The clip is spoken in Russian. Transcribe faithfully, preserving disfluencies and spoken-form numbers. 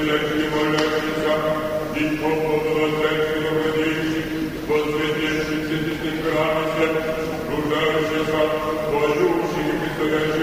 Всякие молящиеся, и поплодотворяющие добродействий, возведенщиеся здесь грамоте, нуждающиеся, поющие и представляющие